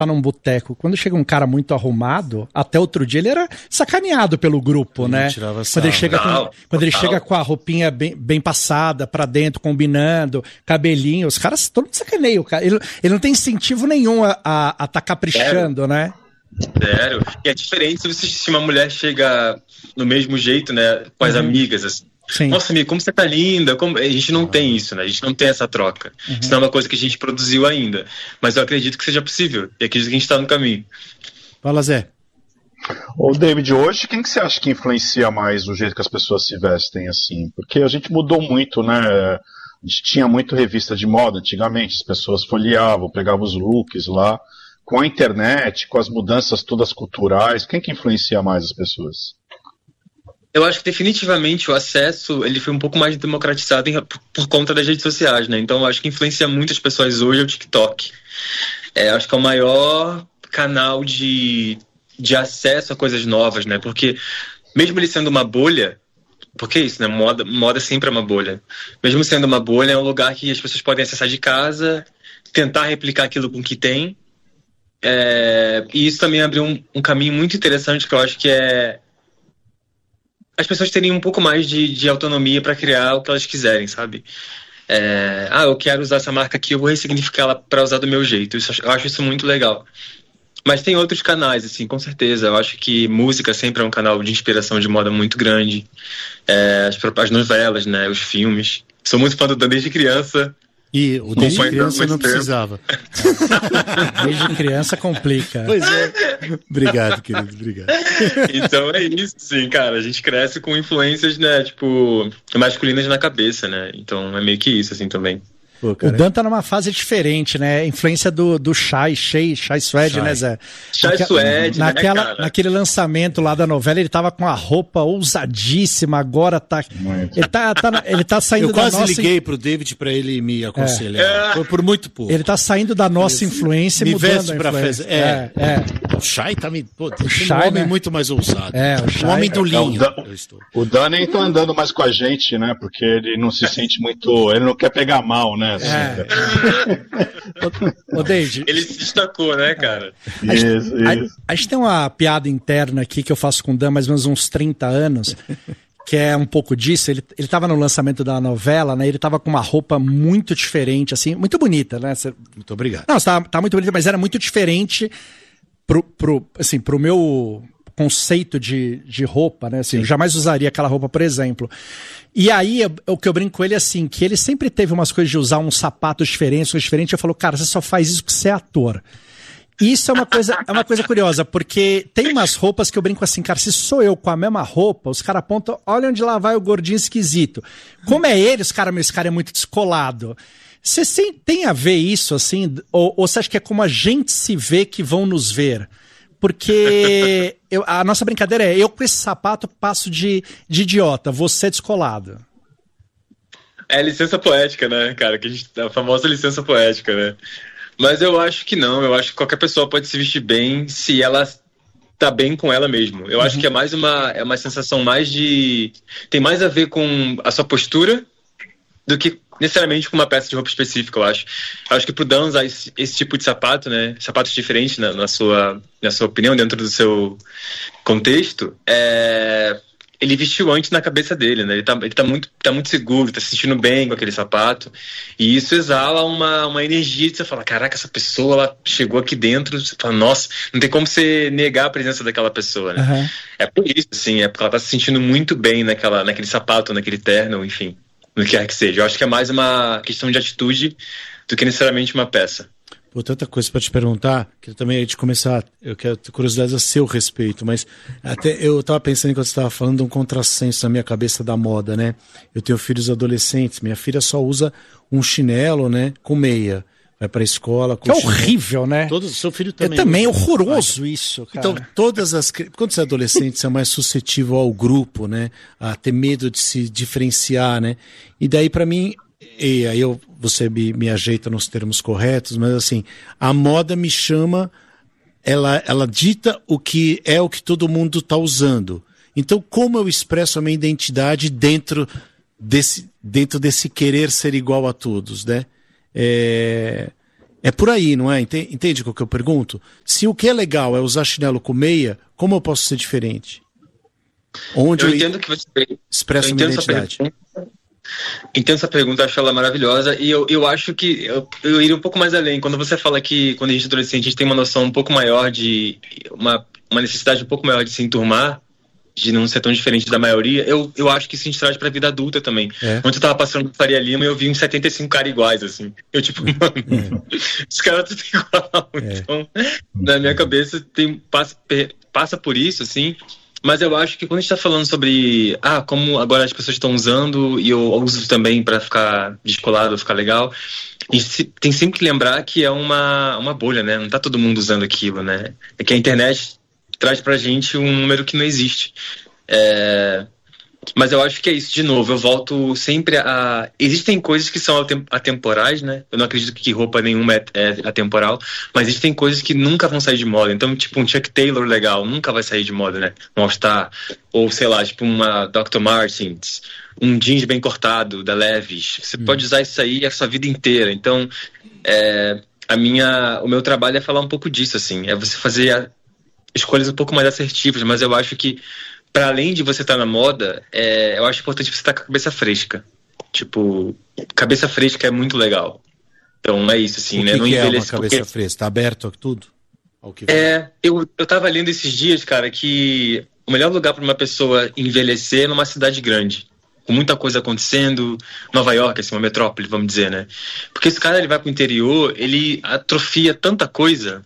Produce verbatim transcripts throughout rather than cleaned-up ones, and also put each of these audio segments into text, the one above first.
tá num boteco, quando chega um cara muito arrumado, até outro dia ele era sacaneado pelo grupo, ele né? Quando ele, chega não, com, quando ele chega com a roupinha bem, bem passada pra dentro, combinando, cabelinho, os caras, todo mundo sacaneia o cara. Ele, ele não tem incentivo nenhum a, a, a tá caprichando, Sério? né? Sério. E é diferente se, você, se uma mulher chega no mesmo jeito, né? Com as uhum. amigas, assim. Sim. Nossa, amiga, como você tá linda. Como... A gente não tem isso, né? A gente não tem essa troca. Uhum. Isso não é uma coisa que a gente produziu ainda. Mas eu acredito que seja possível. E acredito que a gente tá no caminho. Fala, Zé. Ô, David, hoje quem que você acha que influencia mais o jeito que as pessoas se vestem, assim? Porque a gente mudou muito, né? A gente tinha muito revista de moda antigamente. As pessoas folheavam, pegavam os looks lá. Com a internet, com as mudanças todas culturais, quem que influencia mais as pessoas? Eu acho que definitivamente o acesso ele foi um pouco mais democratizado em, por, por conta das redes sociais, né? Então eu acho que influencia muitas pessoas hoje é o TikTok. É, acho que é o maior canal de, de acesso a coisas novas, né? Porque mesmo ele sendo uma bolha, porque é isso, né? Moda, moda sempre é uma bolha. Mesmo sendo uma bolha, é um lugar que as pessoas podem acessar de casa, tentar replicar aquilo com que tem. É, e isso também abriu um, um caminho muito interessante que eu acho que é as pessoas terem um pouco mais de, de autonomia para criar o que elas quiserem, sabe? É, ah, eu quero usar essa marca aqui, eu vou ressignificar ela para usar do meu jeito. Isso, eu acho isso muito legal. Mas tem outros canais, assim, com certeza. Eu acho que música sempre é um canal de inspiração de moda muito grande. É, as, as novelas, né? Os filmes. Sou muito fã do Dan desde criança. E o desde criança não precisava. Desde criança complica. Pois é. Obrigado, querido, obrigado. Então é isso, sim, cara. A gente cresce com influências, né, tipo, masculinas na cabeça, né? Então é meio que isso, assim, também. Pô, o Dan tá numa fase diferente, né? Influência do, do Shai, Shai, Shai Suede, né, Zé? Shai Suede, naquela, né, cara? Naquele lançamento lá da novela, ele tava com a roupa ousadíssima, agora tá... Muito. Ele tá, tá, ele tá saindo Eu da quase nossa... liguei pro David pra ele me aconselhar. É. Foi por muito pouco. Ele tá saindo da nossa influência e mudando a pra influência. Fez... É, é. é. O Shai tá me... Pô, o Shai, um homem né? muito mais ousado. É, o Shai... Um homem do linho. É, o, Dan... o Dan nem tá andando mais com a gente, né? Porque ele não se sente muito... Ele não quer pegar mal, né? Assim, é. ô, ô David, ele se destacou, né, cara? A gente, isso, a, isso. A, a gente tem uma piada interna aqui que eu faço com o Dan mais ou menos uns trinta anos, que é um pouco disso. Ele, ele tava no lançamento da novela, né? Ele tava com uma roupa muito diferente, assim, muito bonita, né? Cê, muito obrigado. Não, tá, tá muito bonita, mas era muito diferente pro, pro, assim, pro meu conceito de, de roupa, né? Assim, eu jamais usaria aquela roupa, por exemplo. E aí, o que eu brinco com ele é assim, que ele sempre teve umas coisas de usar uns sapatos diferentes, coisas diferentes. Eu falo, cara, você só faz isso porque você é ator. Isso é uma coisa, é uma coisa curiosa, porque tem umas roupas que eu brinco assim, cara, se sou eu com a mesma roupa, os caras apontam, olha onde lá vai o gordinho esquisito. Como é ele, os caras, meu, esse cara é muito descolado. Você tem a ver isso, assim, ou, ou você acha que é como a gente se vê que vão nos ver? Porque eu, a nossa brincadeira é, eu com esse sapato passo de, de idiota, você é descolado. É licença poética, né, cara? Que a, gente, a famosa licença poética, né? Mas eu acho que não, eu acho que qualquer pessoa pode se vestir bem se ela tá bem com ela mesmo. Eu uhum. acho que é mais uma, é uma sensação mais de... Tem mais a ver com a sua postura do que necessariamente com uma peça de roupa específica, eu acho. Eu acho que pro Dan usar esse, esse tipo de sapato, né, sapatos diferentes na, na, sua, na sua opinião, dentro do seu contexto, é... ele vestiu antes na cabeça dele, né, ele tá, ele tá, muito, tá muito seguro, tá se sentindo bem com aquele sapato, e isso exala uma, uma energia de você falar, caraca, essa pessoa, ela chegou aqui dentro, você fala, nossa, não tem como você negar a presença daquela pessoa, né. Uhum. É por isso, assim, é porque ela tá se sentindo muito bem naquela, naquele sapato, naquele terno, enfim. No que quer que seja. Eu acho que é mais uma questão de atitude do que necessariamente uma peça. Pô, tanta coisa para te perguntar, que eu também ia te começar, eu quero ter curiosidades a seu respeito, mas até eu estava pensando enquanto você estava falando de um contrassenso na minha cabeça da moda, né? Eu tenho filhos adolescentes, minha filha só usa um chinelo, né, com meia. Vai pra escola com é horrível, né? Todos, seu filho também. É também horroroso isso, cara. Então, todas as... Quando você é adolescente, você é mais suscetível ao grupo, né? A ter medo de se diferenciar, né? E daí, pra mim, e aí eu, você me, me ajeita nos termos corretos, mas assim, a moda me chama, ela, ela dita o que é o que todo mundo tá usando. Então, como eu expresso a minha identidade dentro desse, dentro desse querer ser igual a todos, né? É... É por aí, não é? Entende o que eu pergunto? Se o que é legal é usar chinelo com meia, como eu posso ser diferente? Onde eu, eu entendo que você expresso eu minha entendo identidade. Essa pergunta, entendo essa pergunta, acho ela maravilhosa. E eu, eu acho que eu, eu iria um pouco mais além. Quando você fala que quando a gente é adolescente, a gente tem uma noção um pouco maior de... Uma, uma necessidade um pouco maior de se enturmar, de não ser tão diferente da maioria, eu, eu acho que isso a gente traz pra vida adulta também. É. Ontem eu tava passando por Faria Lima e eu vi uns setenta e cinco caras iguais, assim. Eu tipo, mano, é. Os caras tudo igual. É. Então, na minha cabeça, tem, passa, passa por isso, assim. Mas eu acho que quando a gente tá falando sobre ah, como agora as pessoas estão usando e eu uso também pra ficar descolado, ficar legal, a gente tem sempre que lembrar que é uma, uma bolha, né? Não tá todo mundo usando aquilo, né? É que a internet traz pra gente um número que não existe. É... Mas eu acho que é isso, de novo, eu volto sempre a... Existem coisas que são atemporais, né? Eu não acredito que roupa nenhuma é, é atemporal, mas existem coisas que nunca vão sair de moda. Então, tipo, um Chuck Taylor legal nunca vai sair de moda, né? Um All-Star, ou sei lá, tipo uma doutor Martens, um jeans bem cortado da Levi's. Você hum. pode usar isso aí a sua vida inteira. Então, é... a minha... o meu trabalho é falar um pouco disso, assim. É você fazer... A... escolhas um pouco mais assertivas, mas eu acho que para além de você estar tá na moda, é, eu acho importante você estar tá com a cabeça fresca. Tipo, cabeça fresca é muito legal. Então é isso, assim, o né? Que não que envelhecer. É uma cabeça porque... fresca? Tá aberto a tudo? Ao que é, eu, eu tava lendo esses dias, cara, que o melhor lugar para uma pessoa envelhecer é numa cidade grande. Com muita coisa acontecendo, Nova York, assim, uma metrópole, vamos dizer, né? Porque esse cara, ele vai pro interior, ele atrofia tanta coisa.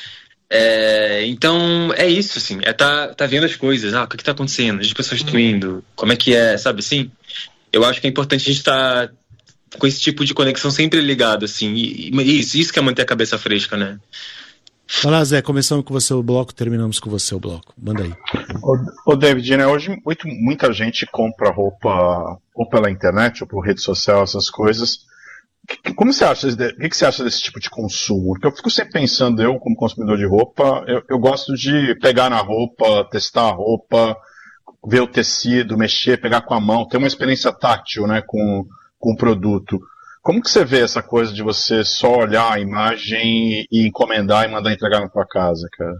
É, então é isso, assim, é tá, tá vendo as coisas, ah, o que, que tá acontecendo, as pessoas estão indo, como é que é, sabe assim? Eu acho que é importante a gente estar tá com esse tipo de conexão sempre ligado, assim, e, e isso, isso que é manter a cabeça fresca, né? Olá, Zé, começamos com você o bloco, terminamos com você o bloco, manda aí. Ô, ô David, né, hoje muito, muita gente compra roupa ou pela internet ou por rede social, essas coisas. Como você acha, o que você acha desse tipo de consumo? Porque eu fico sempre pensando, eu como consumidor de roupa, eu, eu gosto de pegar na roupa, testar a roupa, ver o tecido, mexer, pegar com a mão, ter uma experiência tátil, né, com, com o produto. Como que você vê essa coisa de você só olhar a imagem e encomendar e mandar entregar na tua casa, cara?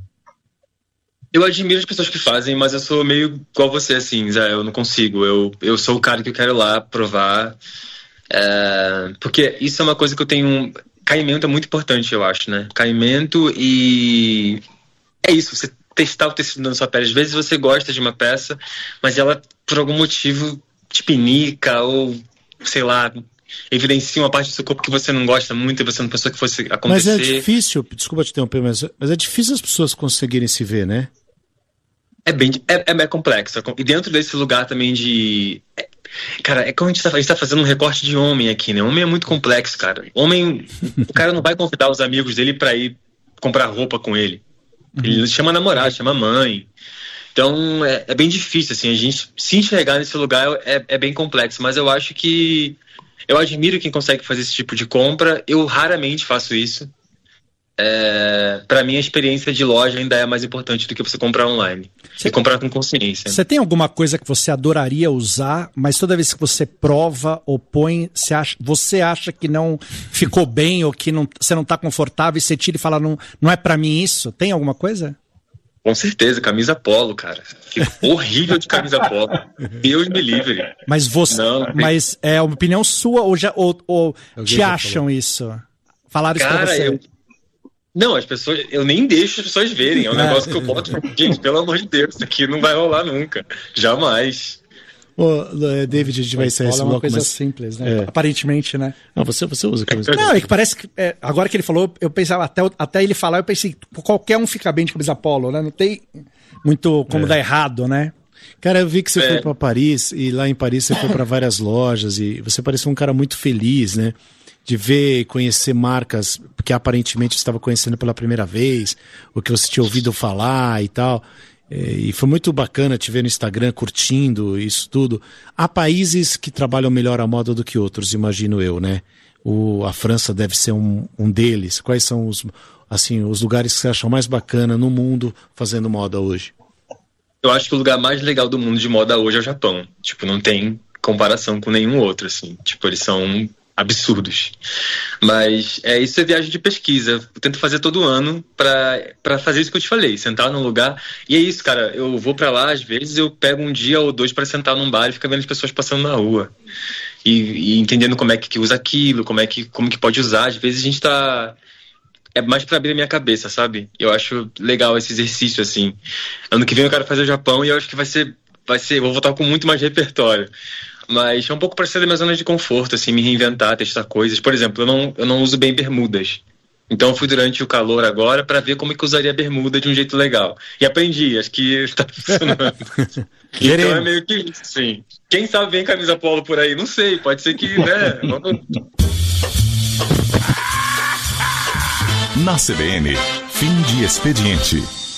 Eu admiro as pessoas que fazem, mas eu sou meio igual você, assim, Zé, eu não consigo. Eu, eu sou o cara que eu quero ir lá provar. É, porque isso é uma coisa que eu tenho. Caimento é muito importante, eu acho, né? Caimento e. É isso, você testar o tecido na sua pele. Às vezes você gosta de uma peça, mas ela, por algum motivo, te pinica ou, sei lá, evidencia uma parte do seu corpo que você não gosta muito e você não pensou que fosse acontecer. Mas é difícil, desculpa te interromper, mas, mas é difícil as pessoas conseguirem se ver, né? É bem, é, é bem complexo. E dentro desse lugar também de... É, cara, é como a gente, tá, a gente tá fazendo um recorte de homem aqui, né? Homem é muito complexo, cara. Homem, o cara não vai convidar os amigos dele pra ir comprar roupa com ele. Ele chama namorado, chama mãe. Então, é, é bem difícil, assim, a gente se enxergar nesse lugar é, é bem complexo. Mas eu acho que... Eu admiro quem consegue fazer esse tipo de compra. Eu raramente faço isso. É, para mim, a experiência de loja ainda é mais importante do que você comprar online. Você, e comprar com consciência. Você tem alguma coisa que você adoraria usar, mas toda vez que você prova ou põe, você acha, você acha que não ficou bem ou que não, você não está confortável e você tira e fala, não, não é para mim isso? Tem alguma coisa? Com certeza, camisa polo, cara. Fico horrível de camisa polo. Deus me livre. Mas você, não, tem... mas é uma opinião sua ou, já, ou, ou te acham falou. Isso? Falaram isso cara, pra você? Eu... Não, as pessoas, eu nem deixo as pessoas verem. É um negócio que eu boto. Gente, pelo amor de Deus, isso aqui não vai rolar nunca. Jamais. Ô, David, a gente vai sair esse bloco, é uma coisa mas... simples, né? É. Aparentemente, né? Não, você, você usa camisa polo. Não, é que parece que... É, agora que ele falou, eu pensava, até, até ele falar, eu pensei, qualquer um fica bem de camisa polo, né? Não tem muito como é. dar errado, né? Cara, eu vi que você é. foi para Paris, e lá em Paris você foi para várias lojas, e você parecia um cara muito feliz, né? De ver e conhecer marcas que aparentemente você estava conhecendo pela primeira vez, ou que você tinha ouvido falar e tal. E foi muito bacana te ver no Instagram curtindo isso tudo. Há países que trabalham melhor a moda do que outros, imagino eu, né? O, a França deve ser um, um deles. Quais são os, assim, os lugares que você acha mais bacana no mundo fazendo moda hoje? Eu acho que o lugar mais legal do mundo de moda hoje é o Japão. Tipo, não tem comparação com nenhum outro, assim. Tipo, eles são absurdos. Mas é isso, é viagem de pesquisa. Eu tento fazer todo ano pra, pra fazer isso que eu te falei, sentar num lugar. E é isso, cara, eu vou pra lá, às vezes eu pego um dia ou dois pra sentar num bar e ficar vendo as pessoas passando na rua. E, e entendendo como é que, que usa aquilo, como é que, como que pode usar. Às vezes a gente tá... É mais pra abrir a minha cabeça, sabe? Eu acho legal esse exercício, assim. Ano que vem eu quero fazer o Japão e eu acho que vai ser... Vai ser eu vou voltar com muito mais repertório. Mas é um pouco pra sair da minha zona de conforto, assim, me reinventar, testar coisas. Por exemplo, eu não, eu não uso bem bermudas. Então eu fui durante o calor agora pra ver como é que eu usaria bermuda de um jeito legal. E aprendi, acho que tá funcionando. Então é meio que isso, sim. Quem sabe vem camisa polo por aí? Não sei, pode ser que, né? Vamos... Na C B N, fim de expediente.